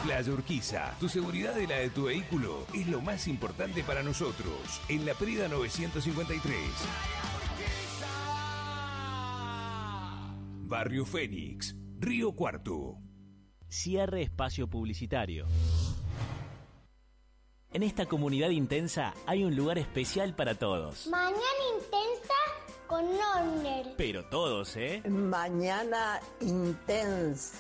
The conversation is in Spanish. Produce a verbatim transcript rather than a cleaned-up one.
Playa Urquiza, tu seguridad y la de tu vehículo es lo más importante para nosotros. En La Prida novecientos cincuenta y tres. Barrio Fénix, Río Cuarto. Cierre espacio publicitario. En esta comunidad intensa hay un lugar especial para todos. Mañana intensa con Norner. Pero todos, ¿eh? Mañana intensa.